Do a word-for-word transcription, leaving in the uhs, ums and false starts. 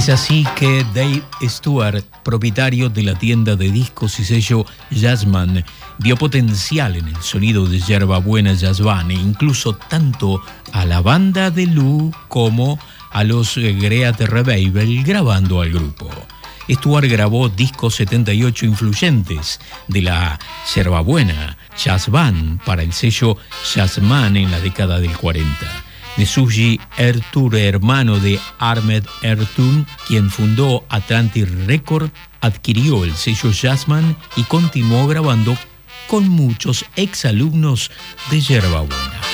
Es así que Dave Stewart, propietario de la tienda de discos y sello Jazzman, vio potencial en el sonido de Yerbabuena Jazz Band e incluso tanto a la banda de Lou como a los Great Revival grabando al grupo. Stewart grabó discos setenta y ocho influyentes de la Yerbabuena Jazz Band para el sello Jazzman en la década del cuarenta. Nesuji Ertur, hermano de Ahmet Ertur, quien fundó Atlantic Record, adquirió el sello Jazzman y continuó grabando con muchos exalumnos de Yerbabuena.